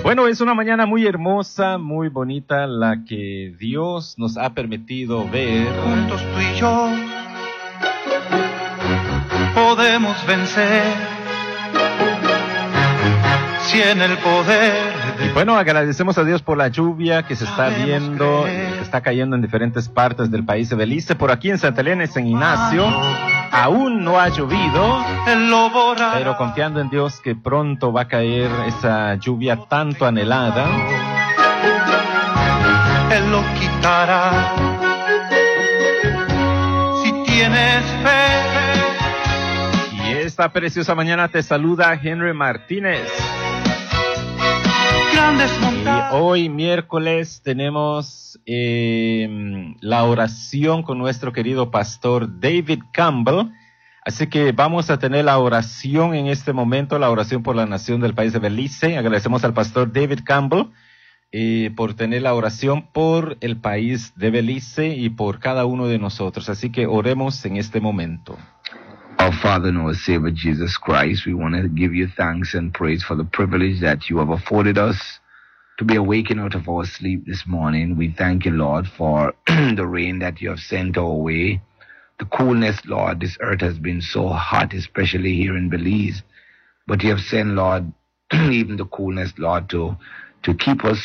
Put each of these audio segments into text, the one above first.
Bueno, es una mañana muy hermosa, muy bonita, la que Dios nos ha permitido ver. Juntos tú y yo podemos vencer, si en el poder de... Y bueno, agradecemos a Dios por la lluvia que se está viendo, que está cayendo en diferentes partes del país de Belice. Por aquí en Santa Elena y San Ignacio aún no ha llovido, pero confiando en Dios que pronto va a caer esa lluvia tanto anhelada. Él lo quitará si tienes fe. Y esta preciosa mañana te saluda Henry Martínez. Y hoy miércoles tenemos la oración con nuestro querido pastor David Campbell. Así que vamos a tener la oración en este momento, la oración por la nación del país de Belice. Agradecemos al pastor David Campbell por tener la oración por el país de Belice y por cada uno de nosotros. Así que oremos en este momento. Our Father and our Savior Jesus Christ, we want to give you thanks and praise for the privilege that you have afforded us to be awakened out of our sleep this morning. We thank you, Lord, for the rain that you have sent our way. The coolness, Lord, this earth has been so hot, especially here in Belize. But you have sent, Lord, even the coolness, Lord, to keep us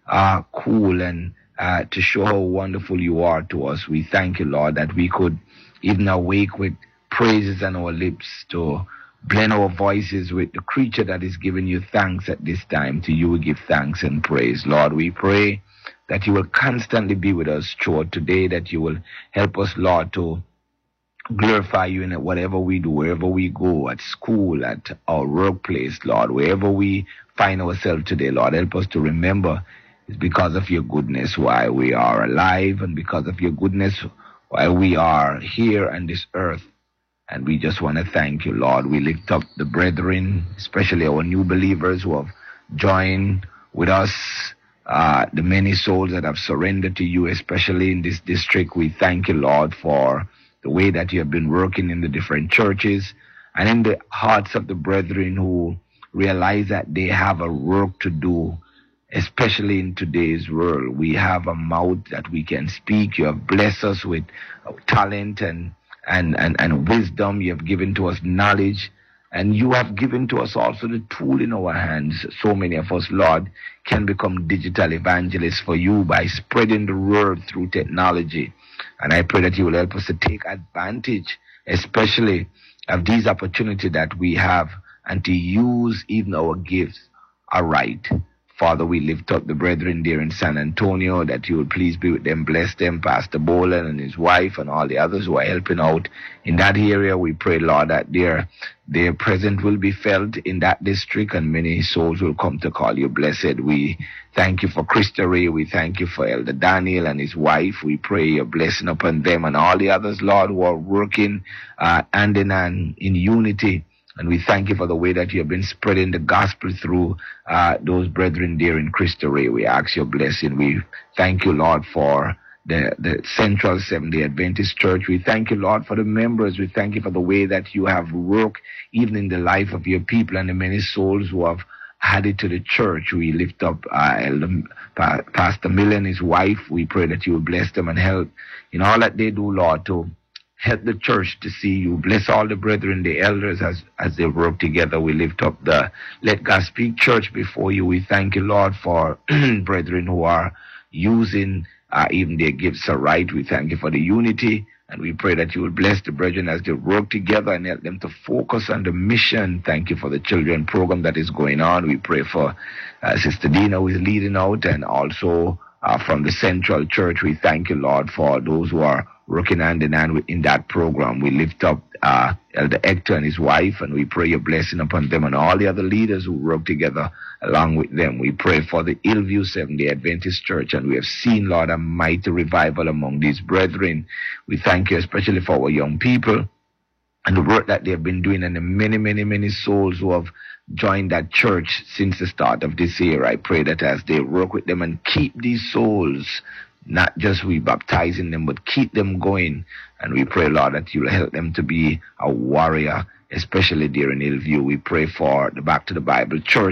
cool and to show how wonderful you are to us. We thank you, Lord, that we could even awake with praises on our lips to blend our voices with the creature that is giving you thanks at this time. To you we give thanks and praise. Lord, we pray that you will constantly be with us throughout today, that you will help us, Lord, to glorify you in whatever we do, wherever we go, at school, at our workplace, Lord, wherever we find ourselves today, Lord, help us to remember it's because of your goodness why we are alive, and because of your goodness why we are here on this earth. And we just want to thank you, Lord. We lift up the brethren, especially our new believers who have joined with us, the many souls that have surrendered to you, especially in this district. We thank you, Lord, for the way that you have been working in the different churches and in the hearts of the brethren who realize that they have a work to do, especially in today's world. We have a mouth that we can speak. You have blessed us with talent and wisdom. You have given to us knowledge, and you have given to us also the tool in our hands. So many of us, Lord, can become digital evangelists for you by spreading the word through technology. And I pray that you will help us to take advantage, especially of these opportunities that we have, and to use even our gifts aright. Father, we lift up the brethren there in San Antonio, that you would please be with them, bless them, Pastor Boland and his wife and all the others who are helping out in that area. We pray, Lord, that their presence will be felt in that district and many souls will come to call you blessed. We thank you for Krista Ray. We thank you for Elder Daniel and his wife. We pray your blessing upon them and all the others, Lord, who are working hand in hand in unity. And we thank you for the way that you have been spreading the gospel through those brethren there in Cristo Rey. We ask your blessing. We thank you, Lord, for the Central Seventh-day Adventist Church. We thank you, Lord, for the members. We thank you for the way that you have worked even in the life of your people and the many souls who have added to the church. We lift up Pastor Miller and his wife. We pray that you will bless them and help in all that they do, Lord, to help the church to see you. Bless all the brethren, the elders, as they work together. We lift up the Let God Speak Church before you. We thank you, Lord, for brethren who are using even their gifts aright. We thank you for the unity, and we pray that you will bless the brethren as they work together and help them to focus on the mission. Thank you for the children program that is going on. We pray for Sister Dina, who is leading out, and also from the Central Church. We thank you, Lord, for those who are working hand in hand in that program. We lift up Elder Hector and his wife, and we pray your blessing upon them and all the other leaders who work together along with them. We pray for the Hillview Seventh-day Adventist Church, and we have seen, Lord, a mighty revival among these brethren. We thank you especially for our young people and the work that they have been doing, and the many, many, many souls who have joined that church since the start of this year. I pray that as they work with them and keep these souls, not just rebaptizing them, but keep them going. And we pray, Lord, that you'll help them to be a warrior, especially there in Hillview. We pray for the Back to the Bible Church.